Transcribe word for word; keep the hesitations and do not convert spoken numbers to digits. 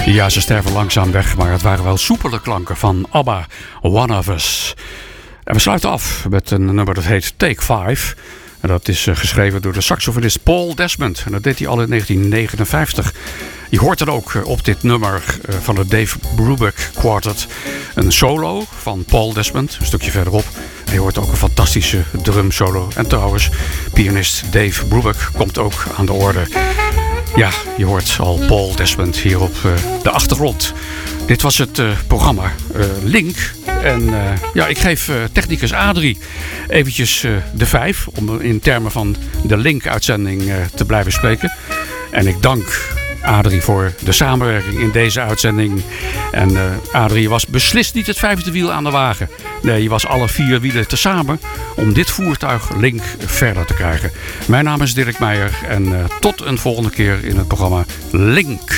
Ja, ze sterven langzaam weg, maar het waren wel soepele klanken van ABBA, One of Us. En we sluiten af met een nummer dat heet Take Five. En dat is uh, geschreven door de saxofonist Paul Desmond. En dat deed hij al in negentien negenenvijftig. Je hoort dan ook uh, op dit nummer uh, van de Dave Brubeck Quartet een solo van Paul Desmond, een stukje verderop. En je hoort ook een fantastische drumsolo. En trouwens, pianist Dave Brubeck komt ook aan de orde. Ja, je hoort al Paul Desmond hier op uh, de achtergrond. Dit was het uh, programma uh, Link. En uh, ja, ik geef uh, technicus Adrie eventjes uh, de vijf. Om in termen van de Link-uitzending uh, te blijven spreken. En ik dank Adrie voor de samenwerking in deze uitzending. En uh, Adrie was beslist niet het vijfde wiel aan de wagen. Nee, je was alle vier wielen tezamen om dit voertuig Link verder te krijgen. Mijn naam is Dirk Meijer en uh, tot een volgende keer in het programma Link.